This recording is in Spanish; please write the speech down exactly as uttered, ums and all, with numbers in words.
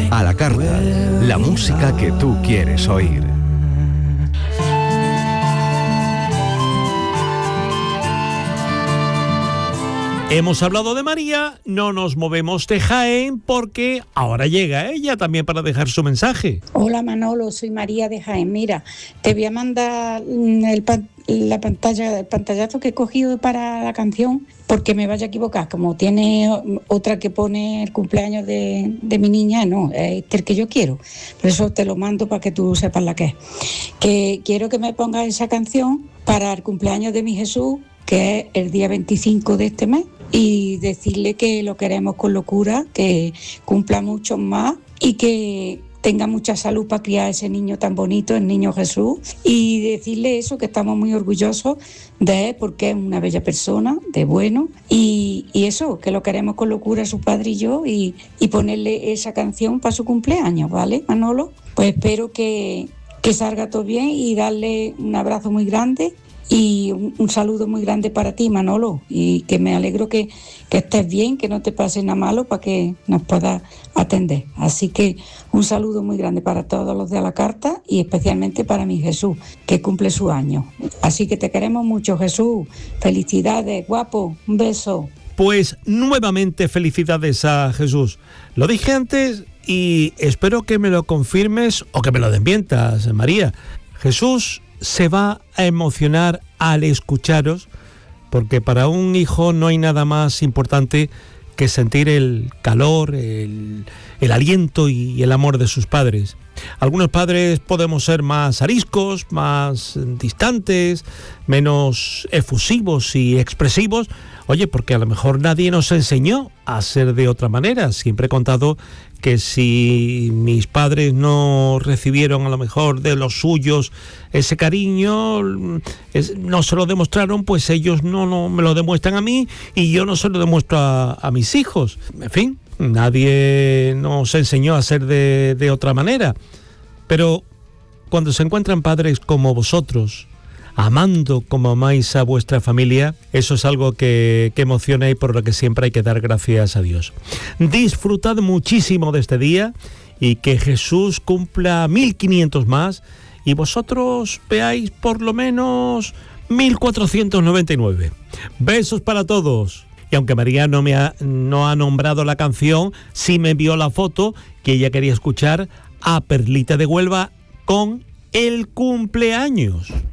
A la carta, la música que tú quieres oír. Hemos hablado de María, no nos movemos de Jaén porque ahora llega ella también para dejar su mensaje. Hola Manolo, soy María de Jaén. Mira, te voy a mandar el, la pantalla, el pantallazo que he cogido para la canción porque me vaya a equivocar. Como tiene otra que pone el cumpleaños de, de mi niña, no, es el que yo quiero. Por eso te lo mando para que tú sepas la que es. Que quiero que me pongas esa canción para el cumpleaños de mi Jesús, que es el día veinticinco de este mes, y decirle que lo queremos con locura, que cumpla mucho más y que tenga mucha salud para criar a ese niño tan bonito, el niño Jesús, y decirle eso, que estamos muy orgullosos de él porque es una bella persona, de bueno, y, y eso, que lo queremos con locura su padre y yo, y, y ponerle esa canción para su cumpleaños, ¿vale, Manolo? Pues espero que, que salga todo bien y darle un abrazo muy grande. Y un, un saludo muy grande para ti, Manolo, y que me alegro que, que estés bien, que no te pase nada malo para que nos puedas atender. Así que un saludo muy grande para todos los de A la Carta y especialmente para mi Jesús, que cumple su año. Así que te queremos mucho, Jesús. Felicidades, guapo. Un beso. Pues nuevamente felicidades a Jesús. Lo dije antes y espero que me lo confirmes o que me lo desmientas, María. Jesús se va a emocionar al escucharos, porque para un hijo no hay nada más importante que sentir el calor, el, el aliento y el amor de sus padres. Algunos padres podemos ser más ariscos, más distantes, menos efusivos y expresivos. Oye, porque a lo mejor nadie nos enseñó a ser de otra manera. Siempre he contado que si mis padres no recibieron a lo mejor de los suyos ese cariño, es, no se lo demostraron, pues ellos no, no me lo demuestran a mí y yo no se lo demuestro a, a mis hijos. En fin, nadie nos enseñó a ser de, de otra manera. Pero cuando se encuentran padres como vosotros, amando como amáis a vuestra familia, eso es algo que, que emociona y por lo que siempre hay que dar gracias a Dios. Disfrutad muchísimo de este día y que Jesús cumpla mil quinientos más y vosotros veáis por lo menos mil cuatrocientos noventa y nueve. Besos para todos. Y aunque María no me ha, no ha nombrado la canción, sí me envió la foto que ella quería escuchar a Perlita de Huelva con El Cumpleaños.